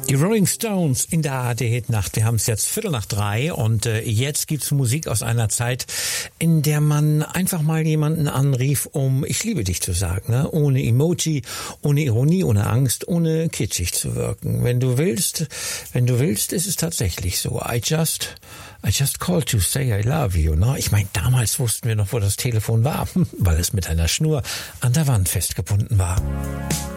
Die Rolling Stones in der ARD-Hitnacht. Wir haben es jetzt 2:45 und jetzt gibt's Musik aus einer Zeit, in der man einfach mal jemanden anrief, um "Ich liebe dich" zu sagen, ne? Ohne Emoji, ohne Ironie, ohne Angst, ohne kitschig zu wirken. Wenn du willst, ist es tatsächlich so. I just called to say I love you, ne? Ich meine, damals wussten wir noch, wo das Telefon war, weil es mit einer Schnur an der Wand festgebunden war.